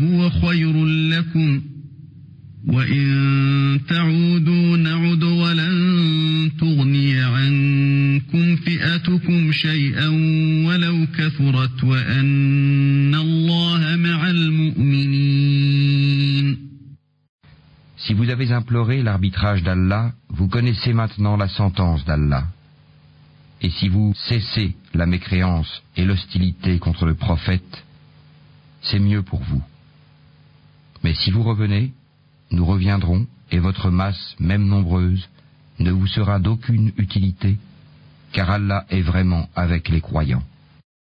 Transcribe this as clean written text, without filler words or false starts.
لهو خير لكم وإن تعودوا نعد ولن تغني عنكم فئتكم شيئا ولو كثرت وأن الله مع المؤمنين. Si vous avez imploré l'arbitrage d'Allah, vous connaissez maintenant la sentence d'Allah. Et si vous cessez la mécréance et l'hostilité contre le prophète, c'est mieux pour vous. Mais si vous revenez, nous reviendrons, et votre masse, même nombreuse, ne vous sera d'aucune utilité, car Allah est vraiment avec les croyants.